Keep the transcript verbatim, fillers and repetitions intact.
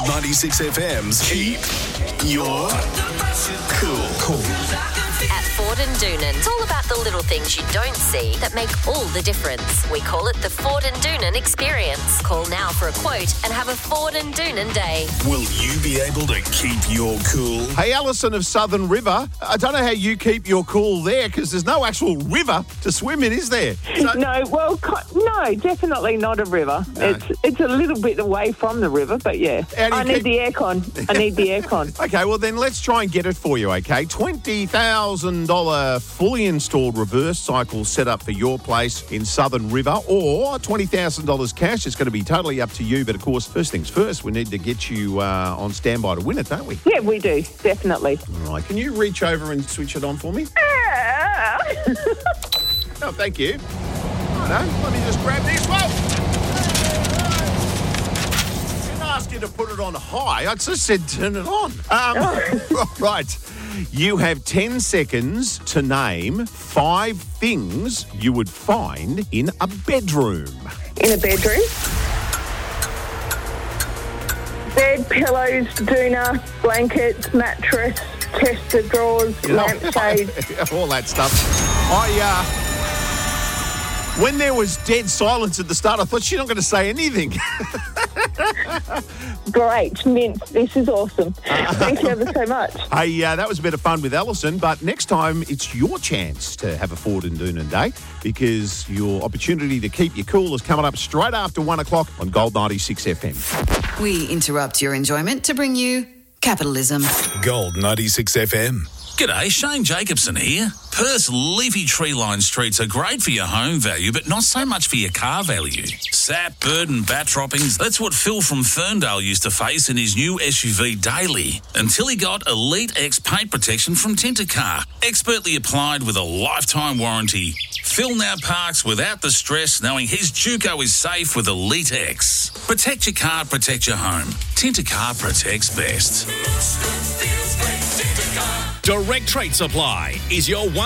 ninety-six F M's Keep Your Cool. Cool. At Ford and Doonan, it's all about the little things you don't see that make all the difference. We call it the Ford and Doonan experience. Call now for a quote and have a Ford and Doonan day. Will you be able to keep your cool? Hey, Alison of Southern River, I don't know how you keep your cool there because there's no actual river to swim in, is there? So- No, well, co- no, definitely not a river. No. It's it's a little bit away from the river, but yeah. How do you I need keep- the aircon. I need the aircon. Okay, well then let's try and get it for you, okay? twenty thousand dollars fully installed reverse cycle setup for your place in Southern River, or twenty thousand dollars cash. It's going to be totally up to you, but of course, first things first, we need to get you uh, on standby to win it, don't we? Yeah, we do, definitely. All right, can you reach over and switch it on for me? Oh, thank you. I know, let me just grab this. Whoa! Didn't ask you to put it on high. I just said turn it on. Um, right. You have ten seconds to name five things you would find in a bedroom. In a bedroom. Bed, pillows, doona, blankets, mattress, chest of drawers, You know, lampshade. all that stuff. I, uh... When there was dead silence at the start, I thought she's not going to say anything. Great, mint. This is awesome. Thank you ever so much. Hey, uh, that was a bit of fun with Alison, but next time it's your chance to have a Ford and Doonan day because your opportunity to keep your cool is coming up straight after one o'clock on Gold ninety-six F M. We interrupt your enjoyment to bring you capitalism. Gold ninety-six F M. G'day, Shane Jacobson here. Perth's leafy tree-lined streets are great for your home value, but not so much for your car value. Sap, bird and bat droppings, that's what Phil from Ferndale used to face in his new S U V Daily, until he got Elite X paint protection from Tintercar, expertly applied with a lifetime warranty. Phil now parks without the stress, knowing his Juco is safe with Elite X. Protect your car, protect your home. Tintercar protects best. Direct Trade Supply is your one